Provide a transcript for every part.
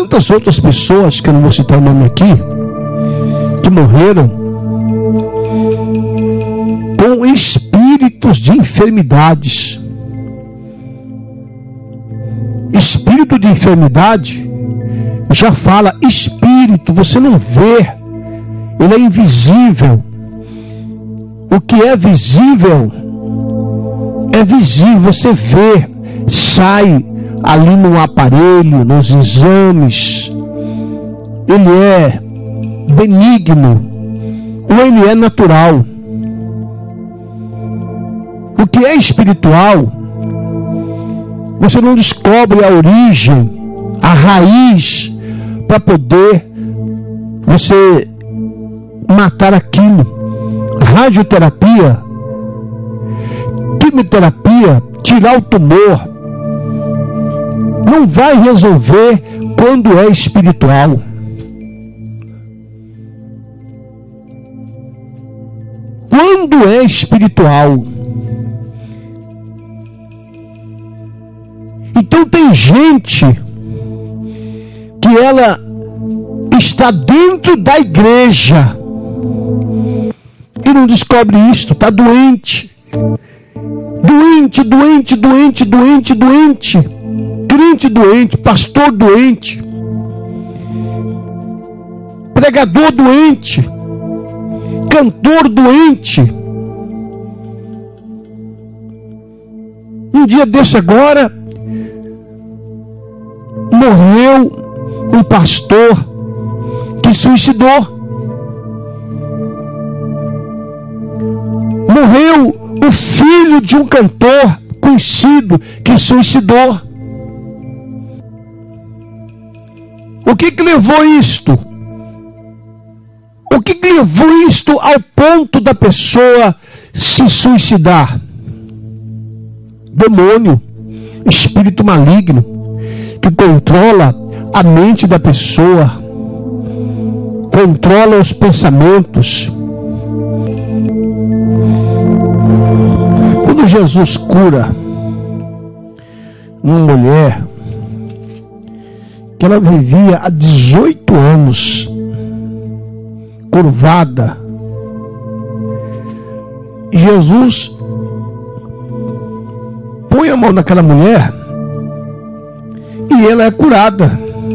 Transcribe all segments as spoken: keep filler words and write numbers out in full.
tantas outras pessoas, que eu não vou citar o nome aqui, que morreram com espíritos de enfermidades. Espírito de enfermidade já fala espírito, você não vê, ele é invisível. O que é visível é visível, você vê, sai ali no aparelho, nos exames. Ele é benigno ou ele é natural. O que é espiritual, você não descobre a origem, a raiz, para poder você matar aquilo. Radioterapia, quimioterapia, tirar o tumor, não vai resolver quando é espiritual. Quando é espiritual. Então tem gente que ela está dentro da igreja e não descobre isto, está doente. Doente, doente, doente, doente, doente. Crente doente, pastor doente. Pregador doente. Cantor doente. Um dia desse agora, morreu um pastor que suicidou. Morreu o filho de um cantor conhecido que suicidou. O que que levou isto? O que que levou isto ao ponto da pessoa se suicidar? Demônio, espírito maligno, que controla a mente da pessoa, controla os pensamentos. Quando Jesus cura uma mulher que ela vivia há dezoito anos curvada, Jesus põe a mão naquela mulher e ela é curada.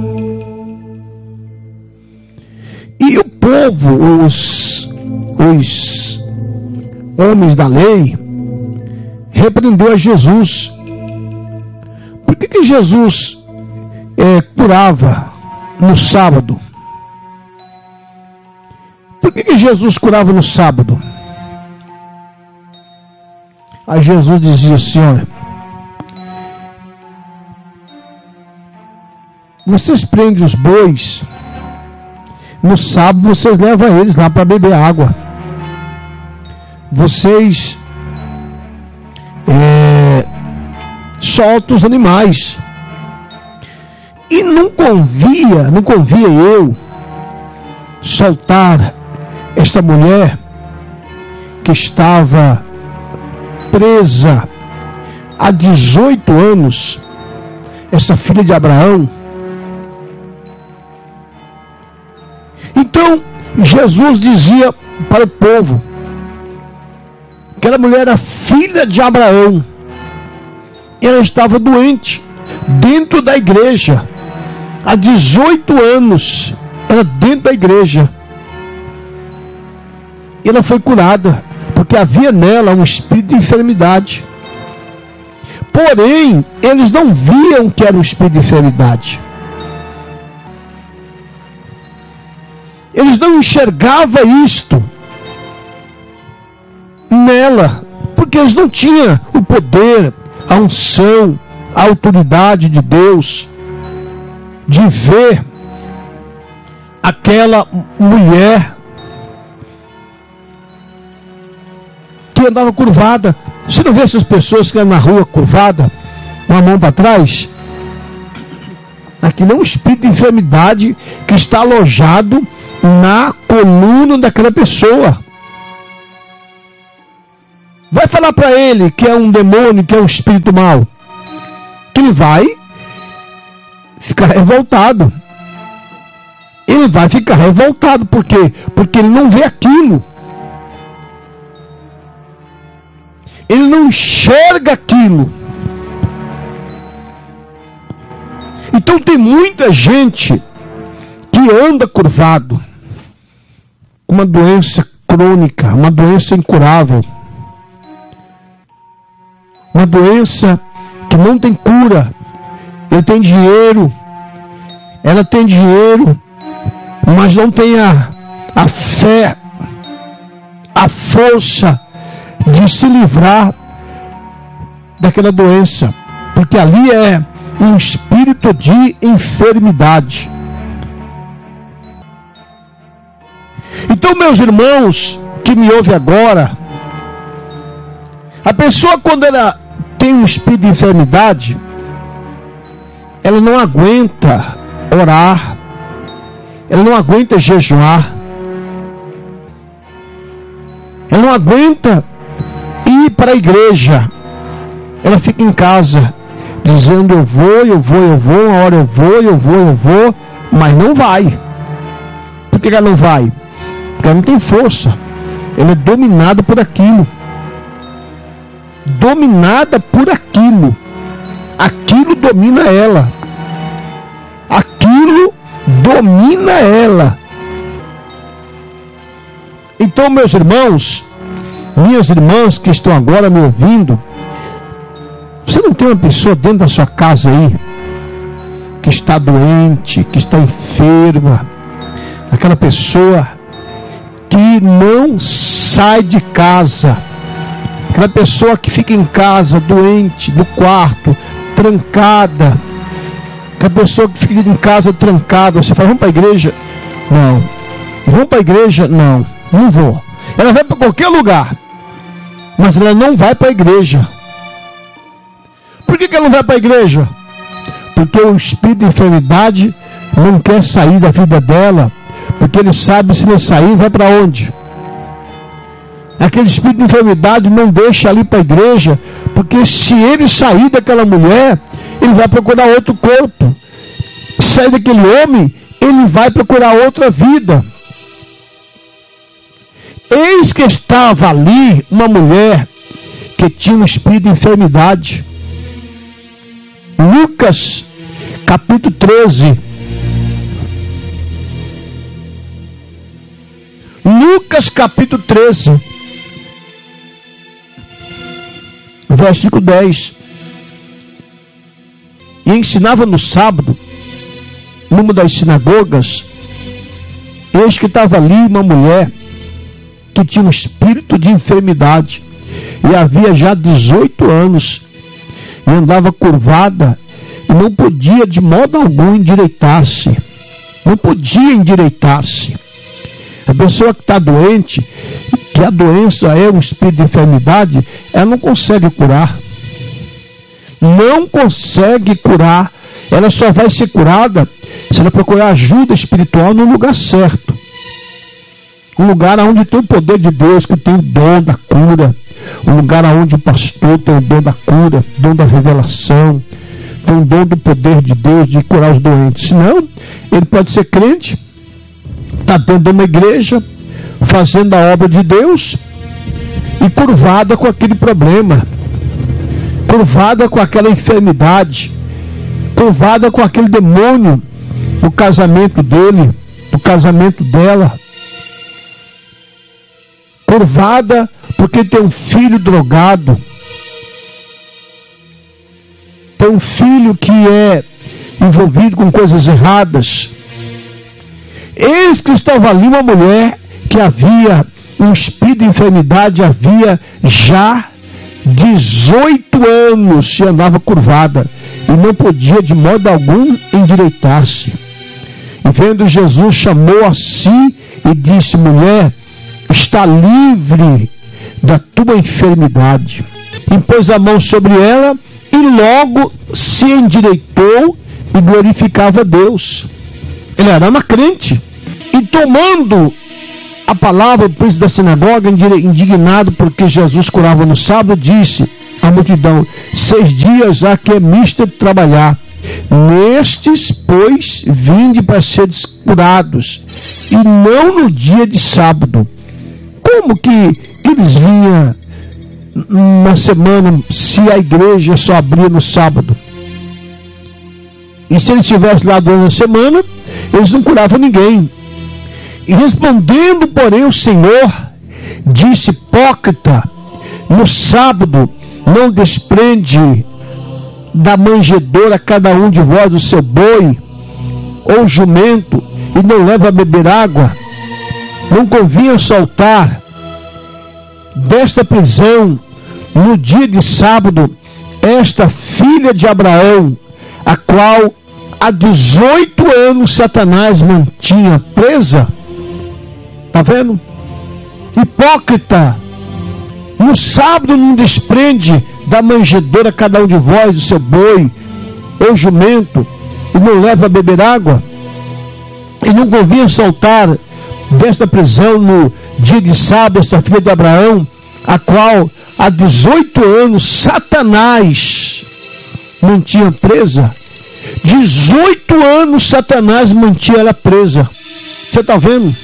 E o povo, os, os homens da lei, repreendeu a Jesus. Por que que Jesus é, curava no sábado? Por que que Jesus curava no sábado? Aí Jesus dizia assim, olha, vocês prendem os bois, no sábado vocês levam eles lá para beber água. Vocês é, soltam os animais. E não convia, não convia eu soltar esta mulher que estava presa há dezoito anos, essa filha de Abraão. Então, Jesus dizia para o povo, aquela mulher era filha de Abraão, e ela estava doente, dentro da igreja, há dezoito anos, ela dentro da igreja, e ela foi curada, porque havia nela um espírito de enfermidade. Porém, eles não viam que era um espírito de enfermidade. Eles não enxergavam isto nela, porque eles não tinham o poder, a unção, a autoridade de Deus de ver aquela mulher que andava curvada. Você não vê essas pessoas que andam na rua curvada, com a mão para trás? Aquilo é um espírito de enfermidade que está alojado na coluna daquela pessoa. Vai falar para ele que é um demônio, que é um espírito mau, que ele vai ficar revoltado. ele vai ficar revoltado. Por quê? Porque ele não vê aquilo. Ele não enxerga aquilo. Então tem muita gente que anda curvado, uma doença crônica, uma doença incurável, uma doença que não tem cura. Ele tem dinheiro, ela tem dinheiro, mas não tem a, a fé, a força de se livrar daquela doença, porque ali é um espírito de enfermidade. Então, meus irmãos que me ouvem agora, a pessoa, quando ela tem um espírito de enfermidade, ela não aguenta orar, ela não aguenta jejuar, ela não aguenta ir para a igreja. Ela fica em casa dizendo: eu vou, eu vou, eu vou, uma hora eu vou, eu vou, eu vou, mas não vai. Por que ela não vai? Porque ela não tem força. Ela é dominada por aquilo. Dominada por aquilo. Aquilo domina ela. Aquilo domina ela. Então, meus irmãos, minhas irmãs que estão agora me ouvindo, você não tem uma pessoa dentro da sua casa aí que está doente, que está enferma, aquela pessoa que não sai de casa, aquela pessoa que fica em casa doente, no quarto, trancada, aquela pessoa que fica em casa trancada. Você fala: vamos para a igreja? Não. Vamos para a igreja? Não, não vou. Ela vai para qualquer lugar, mas ela não vai para a igreja. Por que, que ela não vai para a igreja? Porque o espírito de enfermidade não quer sair da vida dela, porque ele sabe, se ele sair, vai para onde? Aquele espírito de enfermidade não deixa ali para a igreja, porque se ele sair daquela mulher, ele vai procurar outro corpo. Sair daquele homem, ele vai procurar outra vida. Eis que estava ali uma mulher que tinha um espírito de enfermidade. Lucas capítulo treze. Lucas capítulo treze, versículo dez. E ensinava no sábado, numa das sinagogas. Eis que estava ali uma mulher que tinha um espírito de enfermidade, e havia já dezoito anos, e andava curvada, e não podia de modo algum endireitar-se. Não podia endireitar-se. A pessoa que está doente, que a doença é um espírito de enfermidade, ela não consegue curar. Não consegue curar. Ela só vai ser curada se ela procurar ajuda espiritual no lugar certo. Um lugar onde tem o poder de Deus, que tem o dom da cura. Um lugar onde o pastor tem o dom da cura, dom da revelação, tem o dom do poder de Deus de curar os doentes. Senão, ele pode ser crente, está dentro de uma igreja, fazendo a obra de Deus, e curvada com aquele problema, curvada com aquela enfermidade, curvada com aquele demônio no casamento dele, no casamento dela, curvada porque tem um filho drogado, tem um filho que é envolvido com coisas erradas. Eis que estava ali uma mulher que havia um espírito de enfermidade, havia já dezoito anos, e andava curvada, e não podia de modo algum endireitar-se. E vendo Jesus, chamou a si e disse: mulher, está livre da tua enfermidade. Impôs a mão sobre ela, e logo se endireitou e glorificava a Deus. Ele era uma crente. E tomando a palavra, o príncipe da sinagoga, indignado porque Jesus curava no sábado, disse à multidão: seis dias há que é misto de trabalhar, Nestes, pois, vinde para seres curados, e não no dia de sábado. Como que eles vinham uma semana se a igreja só abria no sábado? E se ele estivesse lá durante a semana, eles não curavam ninguém. E respondendo, porém, o Senhor disse: hipócrita, no sábado não desprende da manjedoura cada um de vós o seu boi ou jumento, e não leva a beber água? Não convinha soltar desta prisão no dia de sábado esta filha de Abraão, a qual há dezoito anos Satanás mantinha presa? Está vendo? Hipócrita, no sábado não desprende da manjedoura cada um de vós o seu boi ou jumento, e não leva a beber água? E não convinha soltar desta prisão no dia de sábado esta filha de Abraão, a qual há dezoito anos Satanás mantinha presa? dezoito anos Satanás mantinha ela presa. Você está vendo?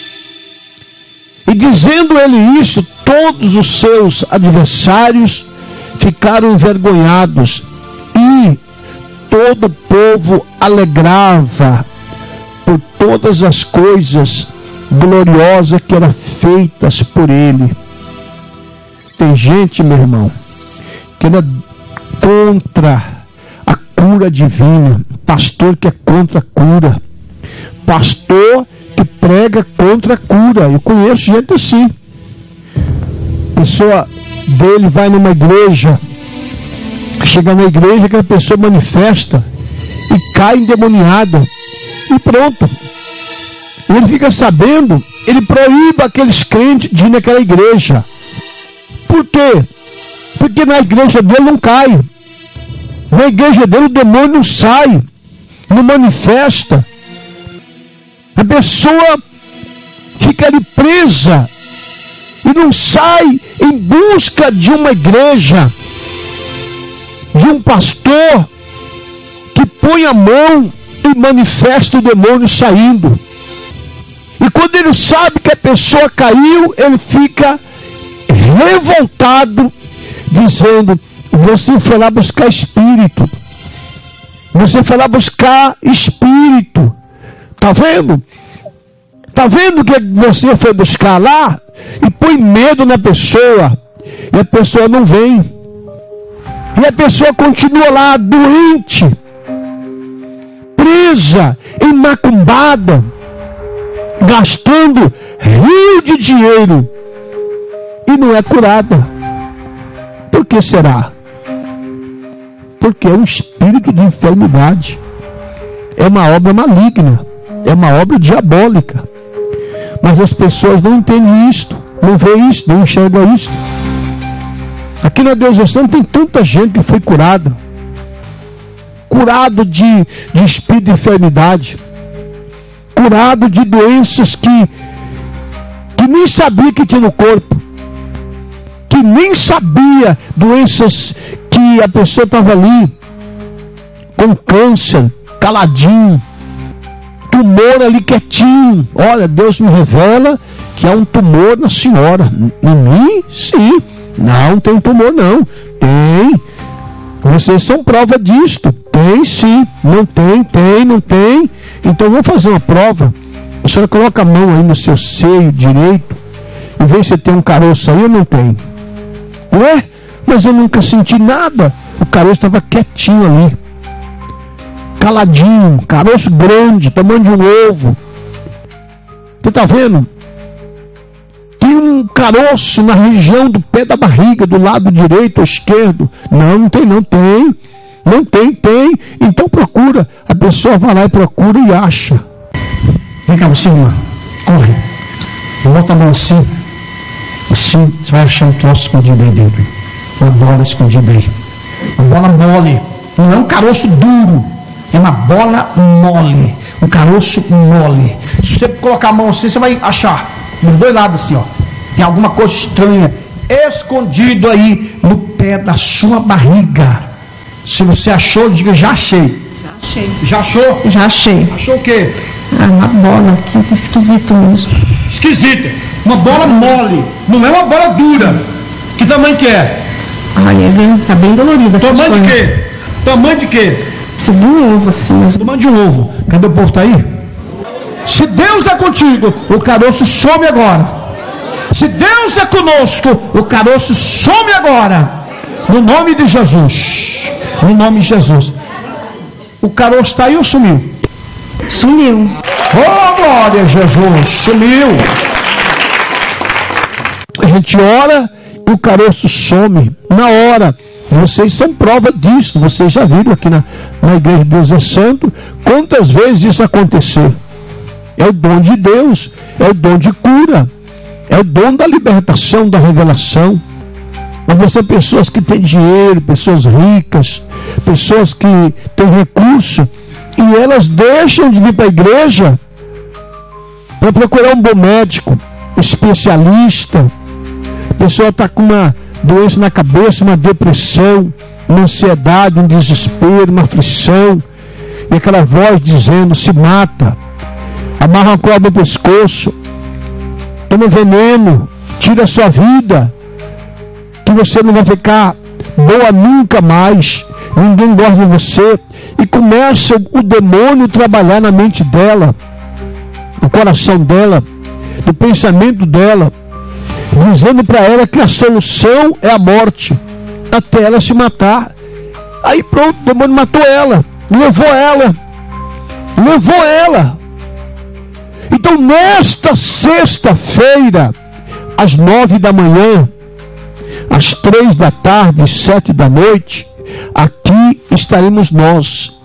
E dizendo ele isso, todos os seus adversários ficaram envergonhados, e todo o povo alegrava por todas as coisas gloriosas que eram feitas por ele. Tem gente, meu irmão, que era contra a cura divina, pastor que é contra a cura, pastor que prega contra a cura. Eu conheço gente assim. A pessoa dele vai numa igreja, chega na igreja, aquela pessoa manifesta e cai endemoniada, e pronto. Ele fica sabendo, ele proíbe aqueles crentes de ir naquela igreja. Por quê? Porque na igreja dele não cai. Na igreja dele o demônio não sai, não manifesta. A pessoa fica ali presa e não sai em busca de uma igreja, de um pastor que põe a mão e manifesta o demônio saindo. E quando ele sabe que a pessoa caiu, ele fica revoltado, dizendo: você foi lá buscar espírito, você foi lá buscar espírito. Está vendo? Está vendo que você foi buscar lá? E põe medo na pessoa, e a pessoa não vem, e a pessoa continua lá doente, presa, macumbada, gastando rio de dinheiro, e não é curada. Por que será? Porque é um espírito de enfermidade, é uma obra maligna, é uma obra diabólica. Mas as pessoas não entendem isto, não veem isto, não enxergam isto. Aqui na Deus do Santo tem tanta gente que foi curada, curado de, de espírito de enfermidade, curado de doenças que, que nem sabia que tinha no corpo, que nem sabia, doenças que a pessoa estava ali com câncer, caladinho, tumor ali quietinho. Olha, Deus me revela que há um tumor na senhora. Em mim? Sim. Não, não tem tumor não. Tem. Vocês são prova disto. Tem sim. Não tem, tem, não tem. Então vamos fazer uma prova. A senhora coloca a mão aí no seu seio direito e vê se tem um caroço aí ou não tem. Ué? Mas eu nunca senti nada. O caroço estava quietinho ali, caladinho, caroço grande, tamanho de um ovo. Você está vendo? Tem um caroço na região do pé da barriga, do lado direito ou esquerdo. Não, não tem, não tem. Não tem, tem. Então procura. A pessoa vai lá e procura e acha. Vem cá você, irmã. Corre. Bota a mão assim. Assim, você vai achar um troço escondido aí dentro. Uma bola escondida aí. Uma bola mole. Não é um caroço duro. É uma bola mole. Um caroço mole. Se você colocar a mão assim, você vai achar. Dos dois lados assim, ó. Tem alguma coisa estranha escondido aí no pé da sua barriga. Se você achou, diga: já achei. Achei. Já achou? Já achei. Achou o quê? Ah, uma bola, que esquisito mesmo. Esquisita. Uma bola mole. Não é uma bola dura. Que tamanho que é? Olha, bem, tá bem dolorida. Tamanho de quê? Tamanho de quê? Tudo um ovo assim mesmo. Tamanho de um ovo. Cadê o povo? Tá aí? Se Deus é contigo, o caroço some agora. Se Deus é conosco, o caroço some agora. No nome de Jesus. No nome de Jesus. O caroço está aí ou sumiu? Sumiu. Oh, glória a Jesus. Sumiu. A gente ora e o caroço some na hora. Vocês são prova disso. Vocês já viram aqui na, na igreja de Deus é Santo quantas vezes isso aconteceu. É o dom de Deus, é o dom de cura, é o dom da libertação, da revelação. Mas você tem pessoas que têm dinheiro, pessoas ricas, pessoas que têm recurso, e elas deixam de vir para a igreja para procurar um bom médico, um especialista. A pessoa está com uma doença na cabeça, uma depressão, uma ansiedade, um desespero, uma aflição, e aquela voz dizendo: se mata, amarra uma corda no pescoço, toma veneno, tira a sua vida, que você não vai ficar boa nunca mais, ninguém gosta de você. E começa o demônio a trabalhar na mente dela, no coração dela, no pensamento dela, dizendo para ela que a solução é a morte, até ela se matar. Aí pronto, o demônio matou ela, levou ela, levou ela. Então nesta sexta-feira, às nove da manhã, às três da tarde, sete da noite, aqui estaremos nós.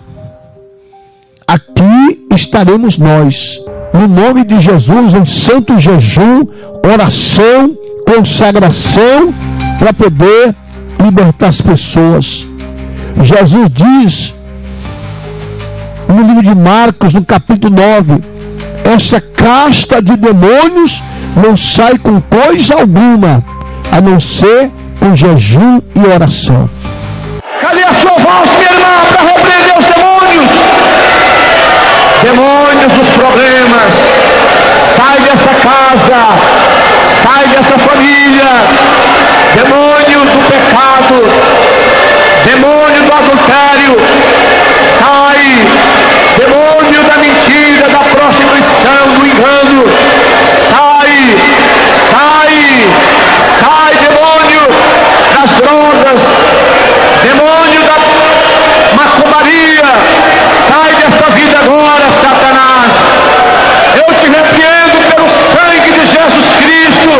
Aqui estaremos nós. No nome de Jesus, em santo jejum, oração, consagração, para poder libertar as pessoas. Jesus diz, no livro de Marcos, no capítulo nove, essa casta de demônios não sai com coisa alguma, a não ser com jejum e oração. Cadê a sua voz, minha irmã, para repreender os demônios? Demônios dos problemas, sai dessa casa, sai dessa família. Demônio do pecado, demônio do adultério, sai. Demônio da mentira, da prostituição, do engano, sai, sai, sai, demônio das drogas, demônio da macumbaria, sai desta vida agora, Satanás. Eu te repreendo pelo sangue de Jesus Cristo,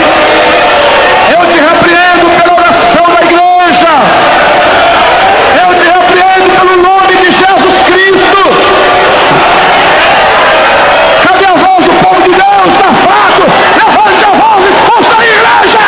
eu te repreendo pela oração da igreja, eu te repreendo pelo nome de Jesus Cristo. Cadê a voz do povo de Deus? Está fraco, levante a voz, expulsa a igreja.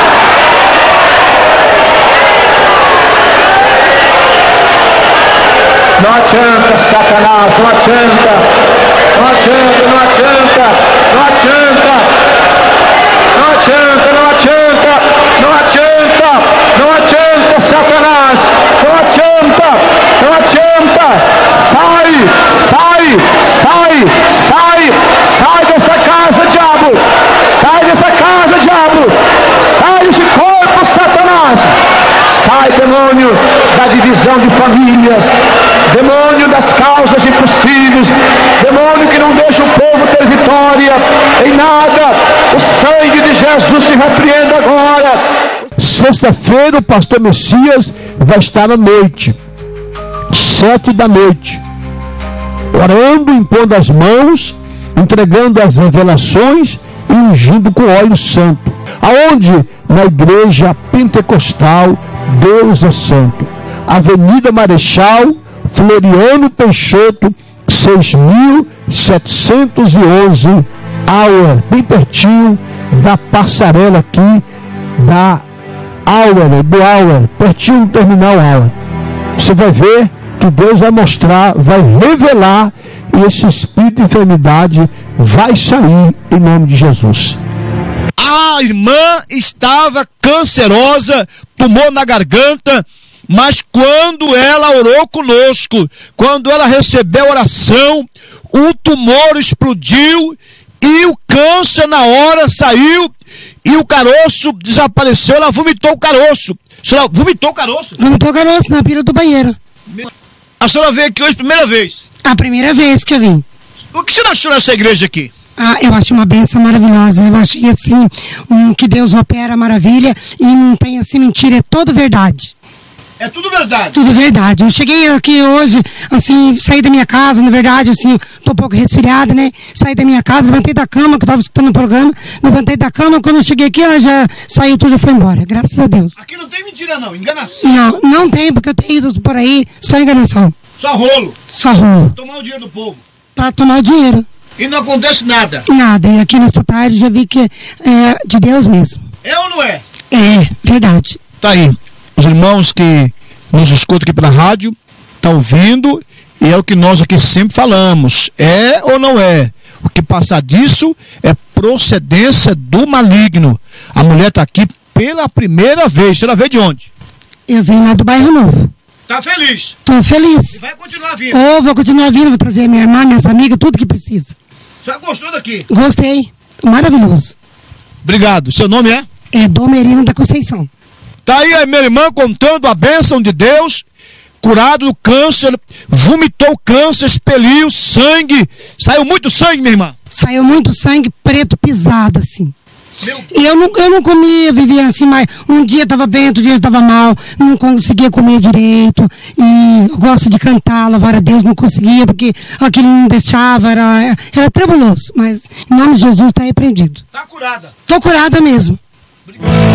Não adianta, Satanás, não adianta, não adianta, não adianta, não adianta, não adianta, não adianta, não adianta, não adianta, Satanás, não adianta, não adianta, sai, sai, sai, sai, sai dessa casa, diabo, sai dessa casa, diabo, sai desse corpo, Satanás, sai, demônio da divisão de famílias, demônio das causas impossíveis, demônio que não deixa o povo ter vitória em nada. O sangue de Jesus te repreenda agora. Sexta-feira o pastor Messias vai estar à noite, sete da noite, orando, impondo as mãos, entregando as revelações e ungindo com óleo santo. Aonde? Na igreja pentecostal Deus é Santo, Avenida Marechal Floriano Peixoto, seis mil setecentos e onze, Auer, bem pertinho da passarela aqui da Auer, do Auer, pertinho do terminal Auer. Você vai ver que Deus vai mostrar, vai revelar, e esse espírito de enfermidade vai sair em nome de Jesus. A irmã estava cancerosa, tumor na garganta, Mas quando ela orou conosco, quando ela recebeu a oração, o tumor explodiu e o câncer na hora saiu e o caroço desapareceu. Ela vomitou o caroço. A senhora vomitou o caroço? Vomitou o caroço na pila do banheiro. A senhora veio aqui hoje primeira vez? A primeira vez que eu vim. O que você achou nessa igreja aqui? Ah, eu achei uma bênção maravilhosa. Eu achei assim, um, que Deus opera maravilha e não tem assim mentira, é tudo verdade. É tudo verdade? Tudo verdade. Eu cheguei aqui hoje, assim, saí da minha casa, na verdade, assim, tô um pouco resfriada, né? Saí da minha casa, levantei da cama, que eu tava escutando o programa, levantei da cama, quando eu cheguei aqui, ela já saiu tudo e foi embora, graças a Deus. Aqui não tem mentira não, enganação. Não, não tem, porque eu tenho ido por aí, só enganação. Só rolo. Só rolo. Tomar o dinheiro do povo. Para tomar o dinheiro. E não acontece nada. Nada, e aqui nessa tarde já vi que é de Deus mesmo. É ou não é? É, verdade. Tá aí. Os irmãos que nos escutam aqui pela rádio, tá ouvindo, e é o que nós aqui sempre falamos. É ou não é? O que passar disso é procedência do maligno. A mulher tá aqui pela primeira vez. Você veio de onde? Eu vim lá do Bairro Novo. Tá feliz? Tô feliz. E vai continuar vindo? Oh, vou continuar vindo, vou trazer minha irmã, minhas amigas, tudo que precisa. Você gostou daqui? Gostei. Maravilhoso. Obrigado. Seu nome é? É Domerina da Conceição. Tá aí a minha irmã contando a bênção de Deus, curado do câncer, vomitou o câncer, expeliu sangue, saiu muito sangue, minha irmã. Saiu muito sangue preto pisado, assim. Meu... E eu não, eu não comia, vivia assim, mas um dia estava bem, outro dia estava mal, não conseguia comer direito, e eu gosto de cantar, louvar a Deus, não conseguia, porque aquilo não deixava, era, era trebuloso, mas em nome de Jesus está repreendido. Tá curada. Tô curada mesmo. Obrigado.